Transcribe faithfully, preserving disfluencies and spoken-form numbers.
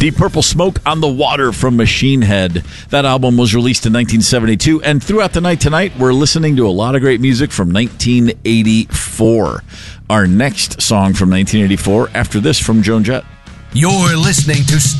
Deep Purple, Smoke on the Water from Machine Head. That album was released in nineteen seventy-two, and throughout the night tonight, we're listening to a lot of great music from nineteen eighty-four. Our next song from nineteen eighty-four, after this from Joan Jett. You're listening to